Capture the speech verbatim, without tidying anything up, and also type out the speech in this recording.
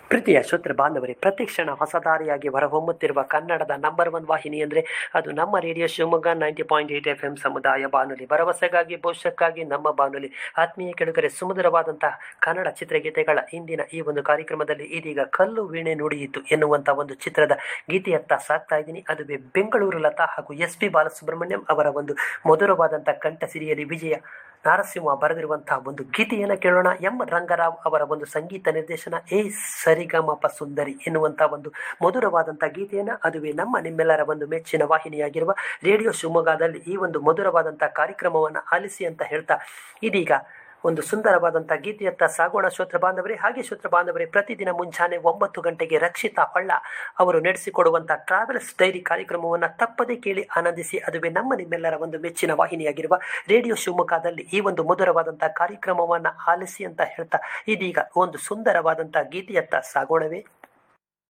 ಪ್ರೀತಿಯ ಶ್ರೋತೃ ಬಾಂಧವರೇ, ಪ್ರತಿಕ್ಷಣ ಹೊಸ ದಾರಿಯಾಗಿ ಹೊರಹೊಮ್ಮುತ್ತಿರುವ ಕನ್ನಡದ ನಂಬರ್ ಒನ್ ವಾಹಿನಿ ಅಂದರೆ ಅದು ನಮ್ಮ radio Shivamogga ninety point eight F M ಸಮುದಾಯ ಬಾನುಲಿ. ಭರವಸೆಗಾಗಿ ಭವಿಷ್ಯಕ್ಕಾಗಿ ನಮ್ಮ ಬಾನುಲಿ. ಆತ್ಮೀಯ ಕೆಡುಗರೆ, ಸುಮಧುರವಾದಂತಹ ಕನ್ನಡ ಚಿತ್ರಗೀತೆಗಳ ಇಂದಿನ ಈ ಒಂದು ಕಾರ್ಯಕ್ರಮದಲ್ಲಿ ಇದೀಗ ಕಲ್ಲು ವೀಣೆ ನುಡಿಯಿತು ಎನ್ನುವಂಥ ಒಂದು ಚಿತ್ರದ ಗೀತೆಯತ್ತ ಸಾಕ್ತಾ ಇದ್ದೀನಿ. ಅದುವೇ ಬೆಂಗಳೂರು ಲತಾ ಹಾಗೂ ಎಸ್ ಪಿ ಬಾಲಸುಬ್ರಹ್ಮಣ್ಯಂ ಅವರ ಒಂದು ಮಧುರವಾದಂಥ ಕಂಠ ಸಿರಿಯಲ್ಲಿ ವಿಜಯ ನಾರಸಿಂಹ ಬರೆದಿರುವಂತಹ ಒಂದು ಗೀತೆಯನ್ನು ಕೇಳೋಣ. ಎಂ ರಂಗರಾವ್ ಅವರ ಒಂದು ಸಂಗೀತ ನಿರ್ದೇಶನ, ಎ ಸರಿಗಮಪ ಸುಂದರಿ ಎನ್ನುವಂಥ ಒಂದು ಮಧುರವಾದಂಥ ಗೀತೆಯನ್ನು ಅದುವೇ ನಮ್ಮ ನಿಮ್ಮೆಲ್ಲರ ಒಂದು ಮೆಚ್ಚಿನ ವಾಹಿನಿಯಾಗಿರುವ ರೇಡಿಯೋ ಶಿವಮೊಗ್ಗದಲ್ಲಿ ಈ ಒಂದು ಮಧುರವಾದಂಥ ಕಾರ್ಯಕ್ರಮವನ್ನು ಆಲಿಸಿ ಅಂತ ಹೇಳ್ತಾ ಇದೀಗ ಒಂದು ಸುಂದರವಾದಂಥ ಗೀತೆಯತ್ತ ಸಾಗೋಣ ಶ್ರೋತೃ ಬಾಂಧವರೇ. ಹಾಗೆ ಶ್ರೋತೃ ಬಾಂಧವರೇ, ಪ್ರತಿದಿನ ಮುಂಜಾನೆ ಒಂಬತ್ತು ಗಂಟೆಗೆ ರಕ್ಷಿತಾ ಹೊಳ್ಳ ಅವರು ನಡೆಸಿಕೊಡುವಂಥ ಟ್ರಾವೆಲ್ಸ್ ಡೈರಿ ಕಾರ್ಯಕ್ರಮವನ್ನು ತಪ್ಪದೇ ಕೇಳಿ ಆನಂದಿಸಿ. ಅದುವೇ ನಮ್ಮ ನಿಮ್ಮೆಲ್ಲರ ಒಂದು ಮೆಚ್ಚಿನ ವಾಹಿನಿಯಾಗಿರುವ ರೇಡಿಯೋ ಶಿವಮೊಗ್ಗದಲ್ಲಿ ಈ ಒಂದು ಮಧುರವಾದಂಥ ಕಾರ್ಯಕ್ರಮವನ್ನು ಆಲಿಸಿ ಅಂತ ಹೇಳ್ತಾ ಇದೀಗ ಒಂದು ಸುಂದರವಾದಂಥ ಗೀತೆಯತ್ತ ಸಾಗೋಣವೇ.